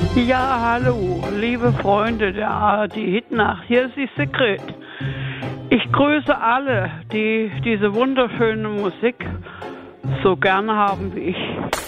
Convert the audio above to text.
Ja, hallo, liebe Freunde der ARD Hitnacht, hier ist die Sigrid. Ich grüße alle, die diese wunderschöne Musik so gern haben wie ich.